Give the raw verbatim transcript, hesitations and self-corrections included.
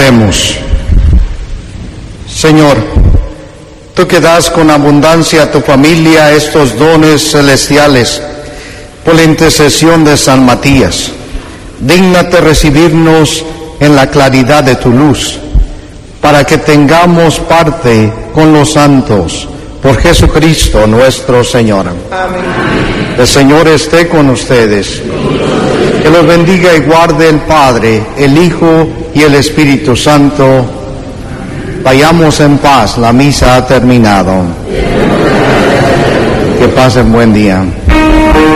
Oremos. Señor, tú que das con abundancia a tu familia estos dones celestiales, por la intercesión de San Matías, dígnate recibirnos en la claridad de tu luz, para que tengamos parte con los santos, por Jesucristo nuestro Señor. Amén. El Señor esté con ustedes. Que los bendiga y guarde el Padre, el Hijo y el Espíritu Santo. Vayamos en paz, la misa ha terminado. Que pasen buen día.